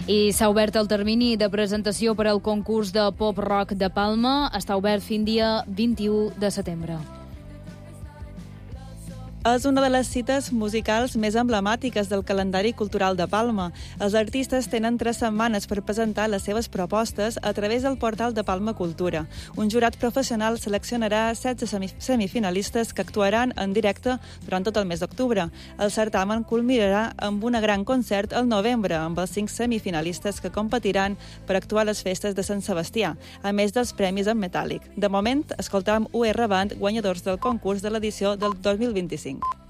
I s'ha obert el termini de presentació per al concurs de pop-rock de Palma. Està obert fins dia 21 de setembre. És una de les cites musicals més emblemàtiques del calendari cultural de Palma. Els artistes tenen 3 setmanes per presentar les seves propostes a través del portal de Palma Cultura. Un jurat professional seleccionarà 16 semifinalistes que actuaran en directe durant tot el mes d'octubre. El certamen culminarà amb un gran concert al novembre, amb els 5 semifinalistes que competiran per actuar a les festes de Sant Sebastià, a més dels premis en metàl·lic. De moment, escoltam UR Band, guanyadors del concurs de l'edició del 2025.